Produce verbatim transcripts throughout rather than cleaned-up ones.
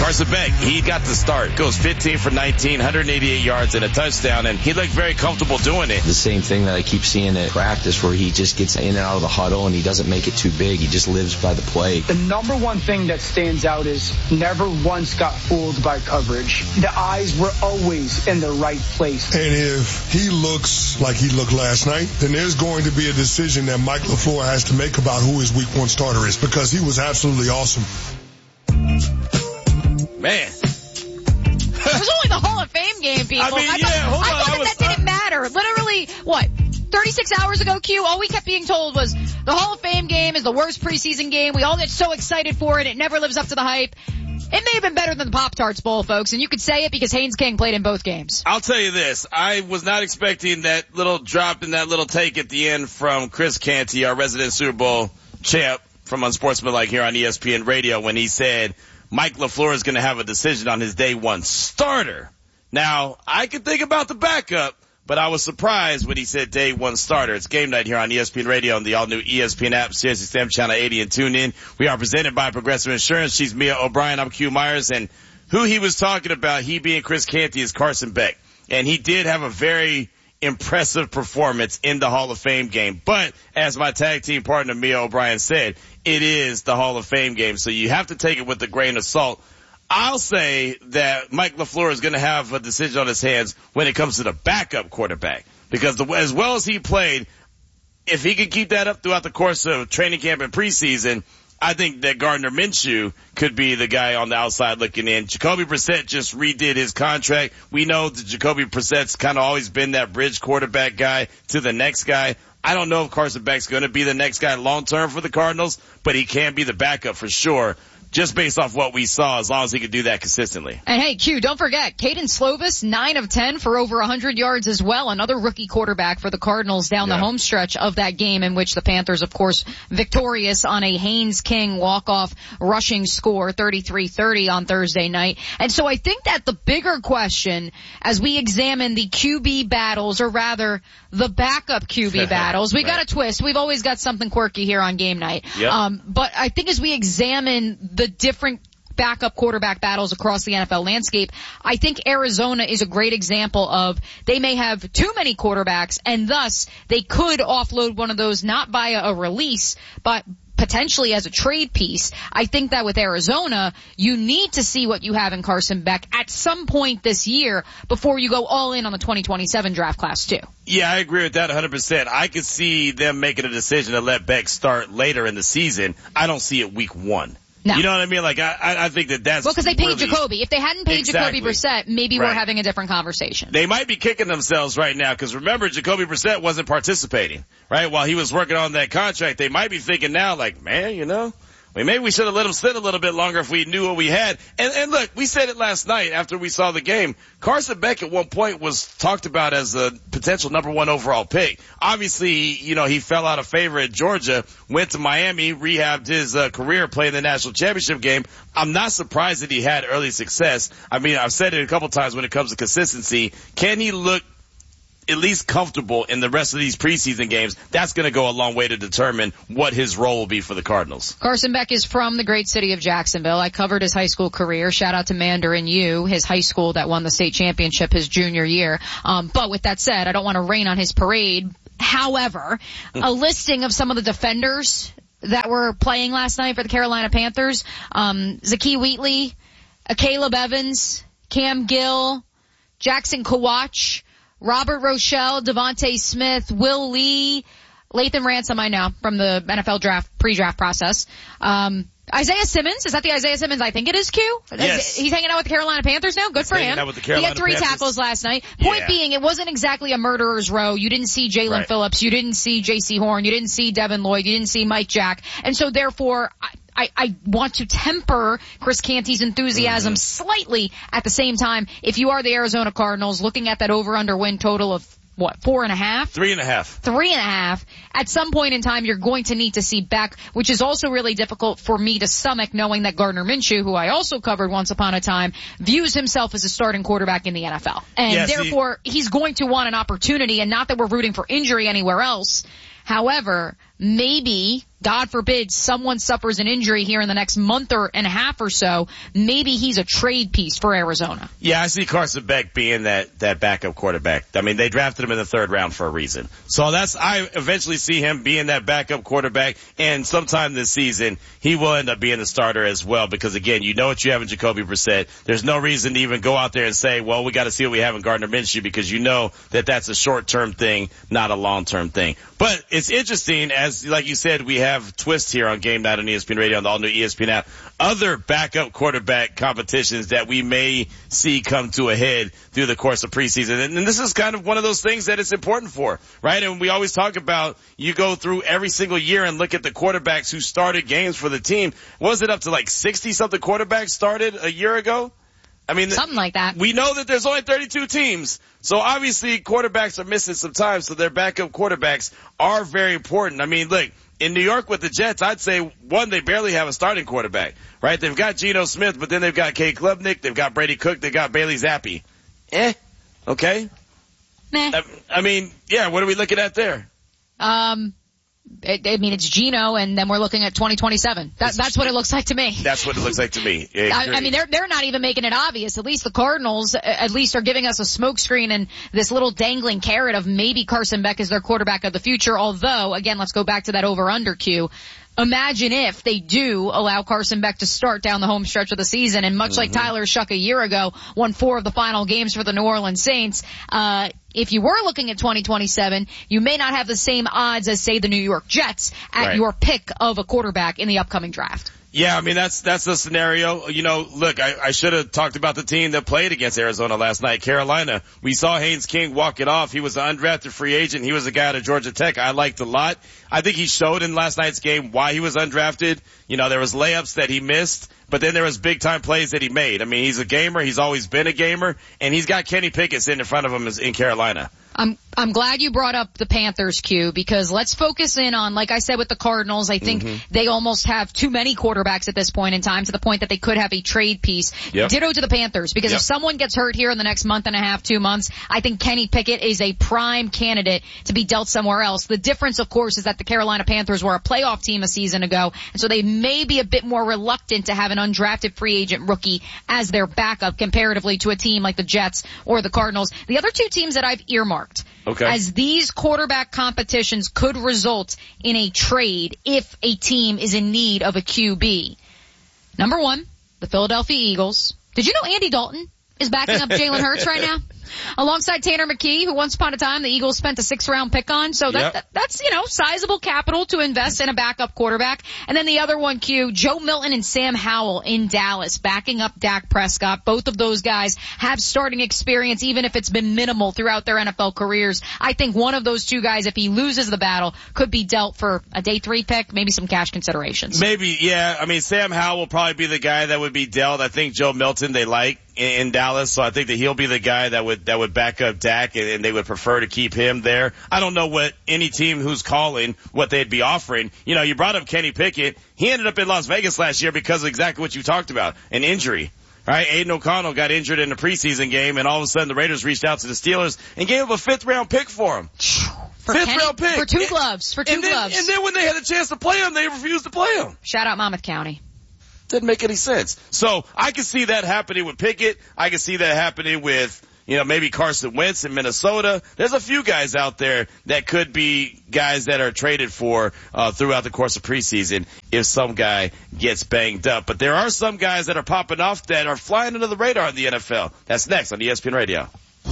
Carson Beck, he got the start. Goes fifteen for nineteen, one hundred eighty-eight yards and a touchdown, and he looked very comfortable doing it. The same thing that I keep seeing at practice where he just gets in and out of the huddle and he doesn't make it too big. He just lives by the play. The number one thing that stands out is never once got fooled by coverage. The eyes were always in the right place. And if he looks like he looked last night, then there's going to be a decision that Mike LaFleur has to make about who his week one starter is, because he was absolutely awesome. Man. It was only the Hall of Fame game, people. I mean, I yeah, thought, hold I on. thought I that, was, that didn't matter. Literally, what, thirty-six hours ago, Q, all we kept being told was the Hall of Fame game is the worst preseason game. We all get so excited for it. It never lives up to the hype. It may have been better than the Pop-Tarts Bowl, folks, and you could say it because Haynes King played in both games. I'll tell you this. I was not expecting that little drop and that little take at the end from Chris Canty, our resident Super Bowl champ from Unsportsmanlike here on E S P N Radio, when he said Mike LaFleur is going to have a decision on his day one starter. Now, I could think about the backup, but I was surprised when he said day one starter. It's game night here on E S P N Radio on the all-new E S P N app, Sirius X M Channel eighty, and tune in. We are presented by Progressive Insurance. She's Mia O'Brien. I'm Q Myers. And who he was talking about, he being Chris Canty, is Carson Beck. And he did have a very impressive performance in the Hall of Fame game. But as my tag team partner Mia O'Brien said, it is the Hall of Fame game. So you have to take it with a grain of salt. I'll say that Mike LaFleur is going to have a decision on his hands when it comes to the backup quarterback. Because the, as well as he played, if he could keep that up throughout the course of training camp and preseason, I think that Gardner Minshew could be the guy on the outside looking in. Jacoby Brissett just redid his contract. We know that Jacoby Brissett's kind of always been that bridge quarterback guy to the next guy. I don't know if Carson Beck's going to be the next guy long term for the Cardinals, but he can be the backup for sure, just based off what we saw, as long as he could do that consistently. And hey, Q, don't forget, Caden Slovis, nine of ten for over one hundred yards as well. Another rookie quarterback for the Cardinals down yeah. the home stretch of that game, in which the Panthers, of course, victorious on a Haynes King walk-off rushing score, thirty-three thirty on Thursday night. And so I think that the bigger question, as we examine the Q B battles, or rather, the backup Q B battles, we right. got a twist. We've always got something quirky here on game night. Yep. Um, but I think as we examine the different backup quarterback battles across the N F L landscape, I think Arizona is a great example of they may have too many quarterbacks, and thus they could offload one of those not via a release, but potentially as a trade piece. I think that with Arizona, you need to see what you have in Carson Beck at some point this year before you go all in on the twenty twenty-seven draft class too. Yeah, I agree with that one hundred percent. I could see them making a decision to let Beck start later in the season. I don't see it week one. No. You know what I mean? Like, I, I think that that's well, because they paid really, Jacoby. If they hadn't paid exactly. Jacoby Brissett, maybe right. we're having a different conversation. They might be kicking themselves right now, because remember, Jacoby Brissett wasn't participating, right? While he was working on that contract, they might be thinking now, like, man, you know, I mean, maybe we should have let him sit a little bit longer if we knew what we had. And, and look, we said it last night after we saw the game. Carson Beck at one point was talked about as a potential number one overall pick. Obviously, you know, he fell out of favor at Georgia, went to Miami, rehabbed his uh, career playing the national championship game. I'm not surprised that he had early success. I mean, I've said it a couple times when it comes to consistency. Can he look at least comfortable in the rest of these preseason games? That's going to go a long way to determine what his role will be for the Cardinals. Carson Beck is from the great city of Jacksonville. I covered his high school career. Shout out to Mandarin U, his high school that won the state championship his junior year. Um, but with that said, I don't want to rain on his parade. However, a listing of some of the defenders that were playing last night for the Carolina Panthers, um, Zakee Wheatley, Caleb Evans, Cam Gill, Jackson Kawach, Robert Rochelle, Devontae Smith, Will Lee, Lathan Ransom, I know, from the N F L draft, pre-draft process. Um, Isaiah Simmons, is that the Isaiah Simmons I think it is, Q? Yes. He's hanging out with the Carolina Panthers now? Good He's for hanging him. out with the Carolina he had three Panthers. tackles last night. Point yeah. being, it wasn't exactly a murderer's row. You didn't see Jalen right. Phillips. You didn't see J C Horn. You didn't see Devin Lloyd. You didn't see Mike Jack. And so therefore, I, I, I want to temper Chris Canty's enthusiasm mm-hmm. slightly at the same time. If you are the Arizona Cardinals, looking at that over-under win total of what, four and a half? Three and a half. Three and a half. At some point in time, you're going to need to see Beck, which is also really difficult for me to stomach, knowing that Gardner Minshew, who I also covered once upon a time, views himself as a starting quarterback in the N F L. And yes, therefore, he, he's going to want an opportunity, and not that we're rooting for injury anywhere else. However, maybe God forbid someone suffers an injury here in the next month or and a half or so, maybe he's a trade piece for Arizona. Yeah, I see Carson Beck being that, that backup quarterback. I mean, they drafted him in the third round for a reason. So that's, I eventually see him being that backup quarterback, and sometime this season, he will end up being the starter as well, because again, you know what you have in Jacoby Brissett. There's no reason to even go out there and say, well, we gotta see what we have in Gardner Minshew, because you know that that's a short-term thing, not a long-term thing. But it's interesting, as, like you said, we have have twists here on Game Night on E S P N Radio on the all-new E S P N app. Other backup quarterback competitions that we may see come to a head through the course of preseason. And, and this is kind of one of those things that it's important for, right? And we always talk about, you go through every single year and look at the quarterbacks who started games for the team. Was it up to like sixty-something quarterbacks started a year ago? I mean, something like that. We know that there's only thirty-two teams. So obviously quarterbacks are missing some time, so their backup quarterbacks are very important. I mean, look, in New York with the Jets, I'd say, one, they barely have a starting quarterback, right? They've got Geno Smith, but then they've got Cade Klubnik, they've got Brady Cook, they've got Bailey Zappi. Eh? Okay? Meh. I, I mean, yeah, what are we looking at there? Um, I, I mean, it's Geno, and then we're looking at twenty twenty-seven. That, that's what it looks like to me. That's what it looks like to me. I, I mean, they're they're not even making it obvious. At least the Cardinals, at least, are giving us a smokescreen and this little dangling carrot of maybe Carson Beck is their quarterback of the future. Although, again, let's go back to that over-under cue. Imagine if they do allow Carson Beck to start down the home stretch of the season, and much mm-hmm. like Tyler Shuck a year ago, won four of the final games for the New Orleans Saints. Uh, if you were looking at twenty twenty-seven, you may not have the same odds as, say, the New York Jets at right. your pick of a quarterback in the upcoming draft. Yeah, I mean, that's, that's the scenario. You know, look, I, I should have talked about the team that played against Arizona last night, Carolina. We saw Haynes King walk it off. He was an undrafted free agent. He was a guy out of Georgia Tech I liked a lot. I think he showed in last night's game why he was undrafted. You know, there was layups that he missed, but then there was big time plays that he made. I mean, he's a gamer. He's always been a gamer, and he's got Kenny Pickett sitting in front of him in Carolina. I'm I'm glad you brought up the Panthers, Q, because let's focus in on, like I said with the Cardinals, I think mm-hmm. they almost have too many quarterbacks at this point in time, to the point that they could have a trade piece. Yep. Ditto to the Panthers, because yep. if someone gets hurt here in the next month and a half, two months, I think Kenny Pickett is a prime candidate to be dealt somewhere else. The difference, of course, is that the Carolina Panthers were a playoff team a season ago, and so they may be a bit more reluctant to have an undrafted free agent rookie as their backup comparatively to a team like the Jets or the Cardinals. The other two teams that I've earmarked Okay. as these quarterback competitions could result in a trade if a team is in need of a Q B. Number one, the Philadelphia Eagles. Did you know Andy Dalton is backing up Jalen Hurts right now? Alongside Tanner McKee, who once upon a time the Eagles spent a sixth round pick on. So that, yep. that that's, you know, sizable capital to invest in a backup quarterback. And then the other one, Q, Joe Milton and Sam Howell in Dallas backing up Dak Prescott. Both of those guys have starting experience, even if it's been minimal throughout their N F L careers. I think one of those two guys, if he loses the battle, could be dealt for a day three pick, maybe some cash considerations. Maybe, yeah. I mean, Sam Howell will probably be the guy that would be dealt. I think Joe Milton they like in, in Dallas, so I think that he'll be the guy that would that would back up Dak, and, and they would prefer to keep him there. I don't know what any team who's calling what they'd be offering. You know, you brought up Kenny Pickett. He ended up in Las Vegas last year because of exactly what you talked about, an injury. Right? Aiden O'Connell got injured in the preseason game, and all of a sudden the Raiders reached out to the Steelers and gave him a fifth round pick for him. For fifth Kenny, round pick. For two and, gloves. For two and then, gloves. And then when they had a chance to play him, they refused to play him. Shout out Monmouth County. Didn't make any sense. So I can see that happening with Pickett. I can see that happening with, you know, maybe Carson Wentz in Minnesota. There's a few guys out there that could be guys that are traded for uh throughout the course of preseason if some guy gets banged up. But there are some guys that are popping off that are flying under the radar in the N F L. That's next on E S P N Radio.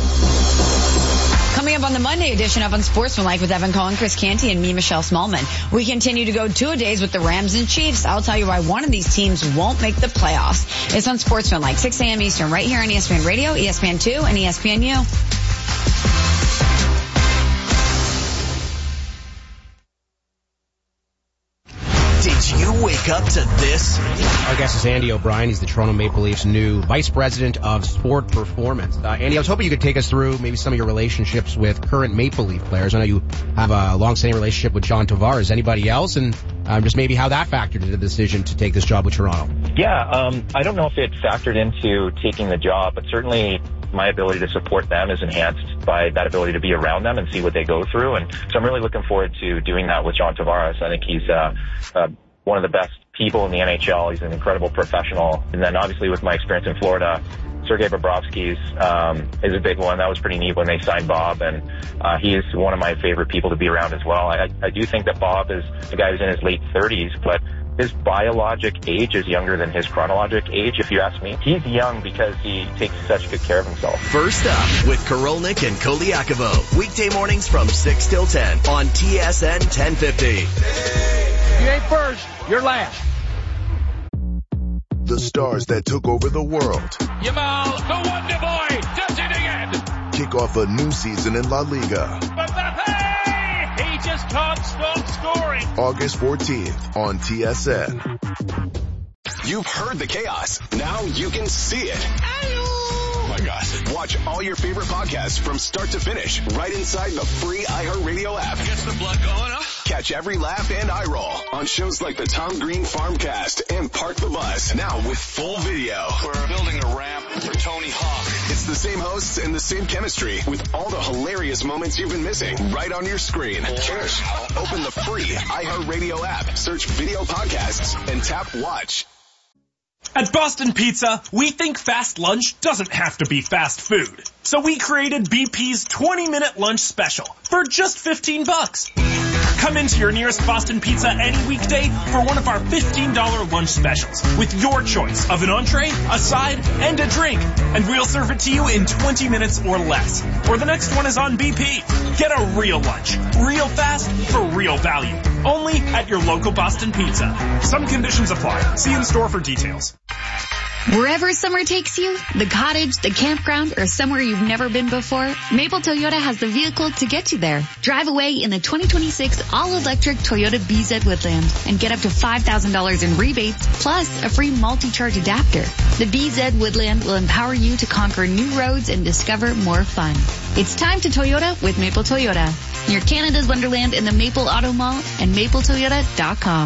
Coming up on the Monday edition of Unsportsmanlike with Evan Cohen, Chris Canty, and me, Michelle Smallman. We continue to go two-a-days with the Rams and Chiefs. I'll tell you why one of these teams won't make the playoffs. It's Unsportsmanlike, six a.m. Eastern, right here on E S P N Radio, E S P N two, and E S P N U. Did you wake up to this? Our guest is Andy O'Brien. He's the Toronto Maple Leafs' new Vice President of Sport Performance. Uh, Andy, I was hoping you could take us through maybe some of your relationships with current Maple Leaf players. I know you have a long-standing relationship with John Tavares. Anybody else? And um, just maybe how that factored into the decision to take this job with Toronto. Yeah, um, I don't know if it factored into taking the job, but certainly my ability to support them is enhanced by that ability to be around them and see what they go through. And so I'm really looking forward to doing that with John Tavares. I think he's uh, uh, one of the best people in the N H L. He's an incredible professional. And then obviously with my experience in Florida, Sergei Bobrovsky's um, is a big one. That was pretty neat when they signed Bob, and uh, he is one of my favorite people to be around as well. I, I do think that Bob is a guy who's in his late thirties, but his biologic age is younger than his chronologic age, if you ask me. He's young because he takes such good care of himself. First up with Korolnik and Koliakovo. Weekday mornings from six till ten on T S N ten fifty. You ain't first, you're last. The stars that took over the world. Yamal, the Wonder Boy, does it again. Kick off a new season in La Liga. Mbappe, he just can't stop scoring. August fourteenth on T S N. You've heard the chaos. Now you can see it. Oh my gosh. Watch all your favorite podcasts from start to finish right inside the free iHeartRadio app. Gets the blood going, huh? Catch every laugh and eye roll on shows like the Tom Green Farmcast and Park the Bus. Now with full video. We're building a ramp for Tony Hawk. It's the same hosts and the same chemistry with all the hilarious moments you've been missing right on your screen. Cheers. Open the free iHeartRadio app, search video podcasts, and tap watch. At Boston Pizza, we think fast lunch doesn't have to be fast food. So we created B P's twenty minute lunch special for just fifteen bucks. Come into your nearest Boston Pizza any weekday for one of our fifteen dollar lunch specials with your choice of an entree, a side, and a drink. And we'll serve it to you in twenty minutes or less. Or the next one is on B P. Get a real lunch, real fast, for real value. Only at your local Boston Pizza. Some conditions apply. See in store for details. Wherever summer takes you, the cottage, the campground, or somewhere you've never been before, Maple Toyota has the vehicle to get you there. Drive away in the twenty twenty-six all-electric Toyota B Z Woodland and get up to five thousand dollars in rebates, plus a free multi-charge adapter. The B Z Woodland will empower you to conquer new roads and discover more fun. It's time to Toyota with Maple Toyota. Near Canada's Wonderland in the Maple Auto Mall and maple toyota dot com.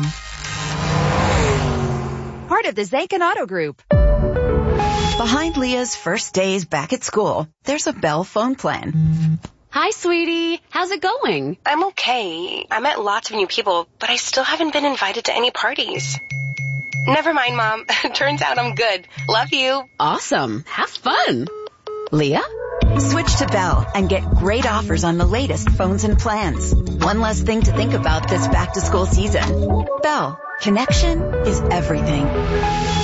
Part of the Zankin Auto Group. Behind Leah's first days back at school, there's a Bell phone plan. Hi, sweetie. How's it going? I'm okay. I met lots of new people, but I still haven't been invited to any parties. Never mind, Mom. Turns out I'm good. Love you. Awesome. Have fun. Leah? Switch to Bell and get great offers on the latest phones and plans. One less thing to think about this back-to-school season. Bell. Connection is everything.